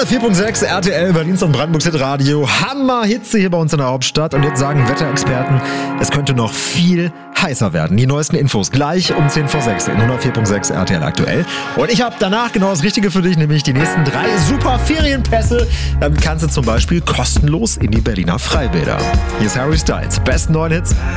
104.6 RTL Berlins und Brandenburgs Hitradio. Hammer-Hitze hier bei uns in der Hauptstadt. Und jetzt sagen Wetterexperten, es könnte noch viel heißer werden. Die neuesten Infos gleich um 10 vor 6 in 104.6 RTL aktuell. Und ich habe danach genau das Richtige für dich, nämlich die nächsten 3 super Ferienpässe. Damit kannst du zum Beispiel kostenlos in die Berliner Freibäder. Hier ist Harry Styles. Besten neuen Hits.